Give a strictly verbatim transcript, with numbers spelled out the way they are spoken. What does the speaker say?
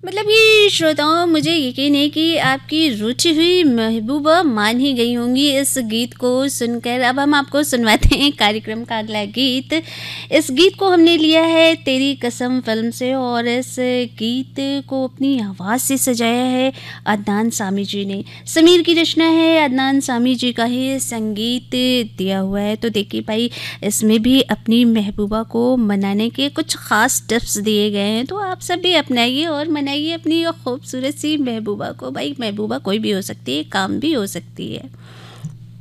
मतलब कि श्रोताओं, मुझे यकीन है कि आपकी रुचि हुई महबूबा मान ही गई होंगी इस गीत को सुनकर। अब हम आपको सुनवाते हैं कार्यक्रम का अगला गीत। इस गीत को हमने लिया है तेरी कसम फिल्म से और इस गीत को अपनी आवाज़ से सजाया है अदनान सामी जी ने। समीर की रचना है, अदनान सामी जी का ही संगीत दिया हुआ है। तो देखिए भाई, इसमें भी अपनी महबूबा को मनाने के कुछ ख़ास टिप्स दिए गए हैं, तो आप सब भी अपनाइए और मनाइए अपनी खूबसूरत सी महबूबा को। भाई महबूबा कोई भी हो सकती है, काम भी हो सकती है।